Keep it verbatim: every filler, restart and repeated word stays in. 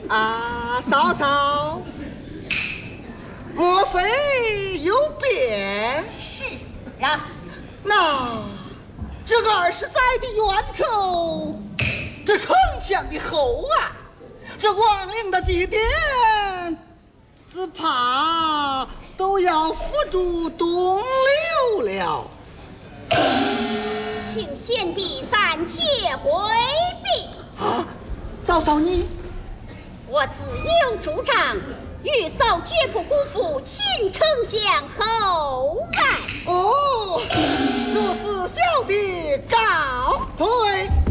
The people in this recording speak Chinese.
啊，嫂嫂，莫非有变？ 是啊。 那这个二十载的冤仇，这丞相的后案，这亡灵的祭奠，只怕都要付诸东流了。 请贤弟暂且回避。 啊，嫂嫂你， 我自有主张，玉嫂绝不辜负秦丞相厚爱。 哦，如此小弟告退。